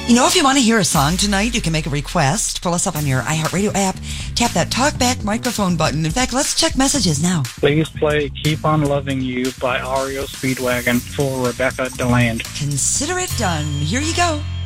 You know, if you want to hear a song tonight, you can make a request. Pull us up on your iHeartRadio app. Tap that talkback microphone button. In fact, let's check messages now. Please play Keep on Loving You by REO Speedwagon for Rebecca DeLand. Consider it done. Here you go.